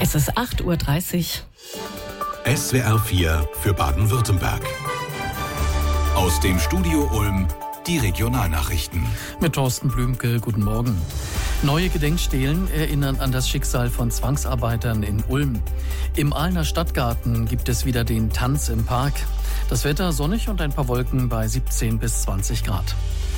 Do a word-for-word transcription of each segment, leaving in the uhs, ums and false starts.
Es ist acht Uhr dreißig. S W R vier für Baden-Württemberg. Aus dem Studio Ulm die Regionalnachrichten. Mit Thorsten Blümke, guten Morgen. Neue Gedenkstelen erinnern an das Schicksal von Zwangsarbeitern in Ulm. Im Ahlner Stadtgarten gibt es wieder den Tanz im Park. Das Wetter sonnig und ein paar Wolken bei siebzehn bis zwanzig Grad.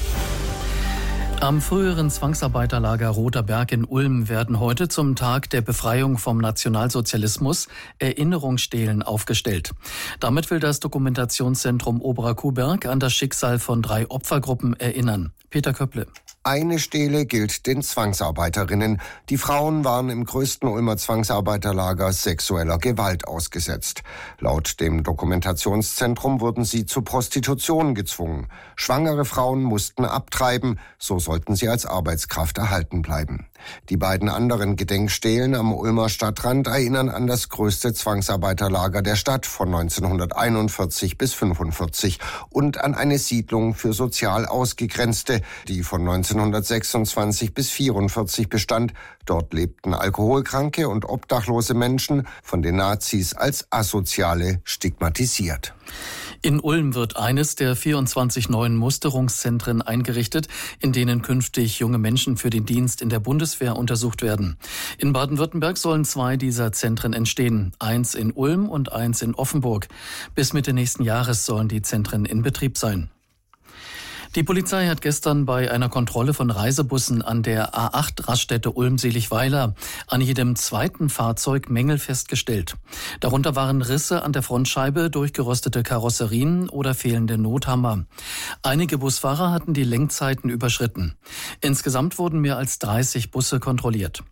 Am früheren Zwangsarbeiterlager Roter Berg in Ulm werden heute zum Tag der Befreiung vom Nationalsozialismus Erinnerungsstelen aufgestellt. Damit will das Dokumentationszentrum Oberer Kuhberg an das Schicksal von drei Opfergruppen erinnern. Peter Köpple. Eine Stele gilt den Zwangsarbeiterinnen. Die Frauen waren im größten Ulmer Zwangsarbeiterlager sexueller Gewalt ausgesetzt. Laut dem Dokumentationszentrum wurden sie zur Prostitution gezwungen. Schwangere Frauen mussten abtreiben, so sollten sie als Arbeitskraft erhalten bleiben. Die beiden anderen Gedenkstelen am Ulmer Stadtrand erinnern an das größte Zwangsarbeiterlager der Stadt von neunzehnhunderteinundvierzig bis fünfundvierzig und an eine Siedlung für sozial Ausgegrenzte, die von neunzehnhundertsechsundzwanzig bis vierundvierzig bestand. Dort lebten alkoholkranke und obdachlose Menschen, von den Nazis als Asoziale stigmatisiert. In Ulm wird eines der vierundzwanzig neuen Musterungszentren eingerichtet, in denen künftig junge Menschen für den Dienst in der Bundeswehr untersucht werden. In Baden-Württemberg sollen zwei dieser Zentren entstehen, eins in Ulm und eins in Offenburg. Bis Mitte nächsten Jahres sollen die Zentren in Betrieb sein. Die Polizei hat gestern bei einer Kontrolle von Reisebussen an der A acht Raststätte Ulm-Seligweiler an jedem zweiten Fahrzeug Mängel festgestellt. Darunter waren Risse an der Frontscheibe, durchgerostete Karosserien oder fehlende Nothammer. Einige Busfahrer hatten die Lenkzeiten überschritten. Insgesamt wurden mehr als dreißig Busse kontrolliert.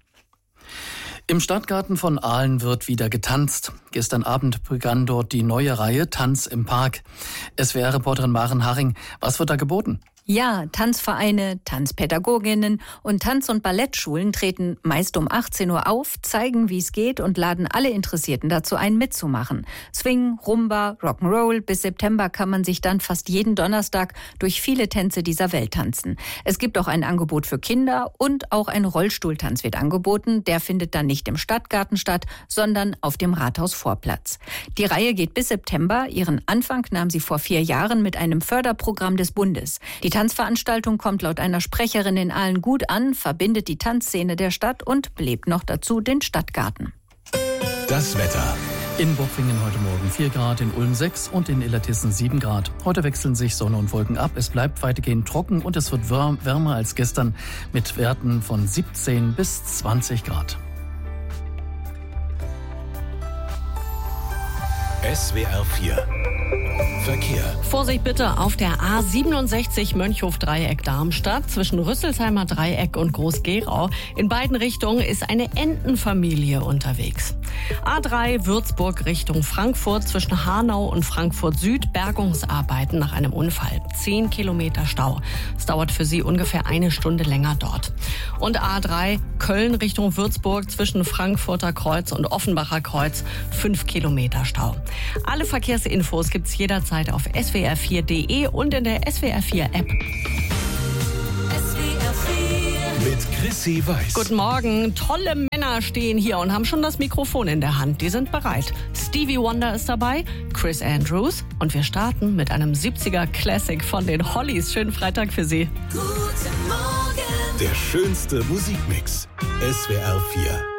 Im Stadtgarten von Aalen wird wieder getanzt. Gestern Abend begann dort die neue Reihe Tanz im Park. S W R-Reporterin Maren Haring, was wird da geboten? Ja, Tanzvereine, Tanzpädagoginnen und Tanz- und Ballettschulen treten meist um achtzehn Uhr auf, zeigen, wie es geht und laden alle Interessierten dazu ein, mitzumachen. Swing, Rumba, Rock'n'Roll. Bis September kann man sich dann fast jeden Donnerstag durch viele Tänze dieser Welt tanzen. Es gibt auch ein Angebot für Kinder und auch ein Rollstuhltanz wird angeboten. Der findet dann nicht im Stadtgarten statt, sondern auf dem Rathausvorplatz. Die Reihe geht bis September. Ihren Anfang nahm sie vor vier Jahren mit einem Förderprogramm des Bundes. Die Tanzveranstaltung kommt laut einer Sprecherin in Aalen gut an, verbindet die Tanzszene der Stadt und belebt noch dazu den Stadtgarten. Das Wetter. In Bopfingen heute Morgen vier Grad, in Ulm sechs und in Illertissen sieben Grad. Heute wechseln sich Sonne und Wolken ab. Es bleibt weitgehend trocken und es wird wärmer als gestern mit Werten von siebzehn bis zwanzig Grad. S W R vier Verkehr. Vorsicht bitte auf der A siebenundsechzig Mönchhof-Dreieck Darmstadt zwischen Rüsselsheimer Dreieck und Groß-Gerau. In beiden Richtungen ist eine Entenfamilie unterwegs. A drei Würzburg Richtung Frankfurt zwischen Hanau und Frankfurt Süd. Bergungsarbeiten nach einem Unfall. Zehn Kilometer Stau. Es dauert für Sie ungefähr eine Stunde länger dort. Und A drei Köln Richtung Würzburg zwischen Frankfurter Kreuz und Offenbacher Kreuz. Fünf Kilometer Stau. Alle Verkehrsinfos gibt's jederzeit auf S W R vier punkt de und in der S W R vier App. Mit Chrissy Weiß. Guten Morgen. Tolle Männer stehen hier und haben schon das Mikrofon in der Hand. Die sind bereit. Stevie Wonder ist dabei, Chris Andrews und wir starten mit einem siebziger Classic von den Hollies. Schönen Freitag für Sie. Guten Morgen. Der schönste Musikmix. S W R vier.